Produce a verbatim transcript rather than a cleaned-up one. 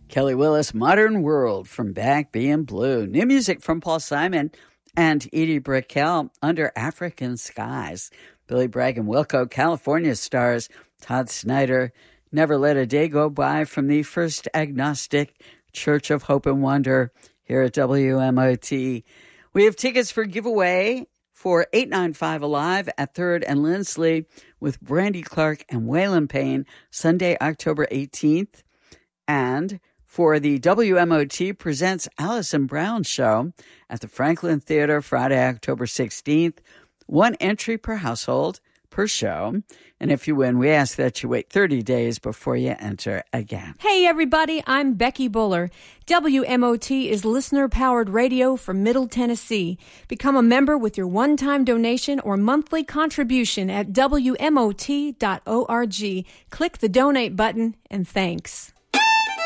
Kelly Willis, Modern World from Back Being Blue. New music from Paul Simon and Edie Brickell, Under African Skies. Billy Bragg and Wilco, California Stars. Todd Snyder, Never Let a Day Go By from the First Agnostic Church of Hope and Wonder here at W M O T. We have tickets for giveaway for eight ninety-five Alive at third and Lindsley with Brandy Clark and Waylon Payne, Sunday, October eighteenth. And for the W M O T Presents Allison Brown show at the Franklin Theater, Friday, October sixteenth. One entry per household per show. And if you win, we ask that you wait thirty days before you enter again. Hey, everybody, I'm Becky Buller. W M O T is listener-powered radio from Middle Tennessee. Become a member with your one-time donation or monthly contribution at W M O T dot org. Click the donate button, and thanks.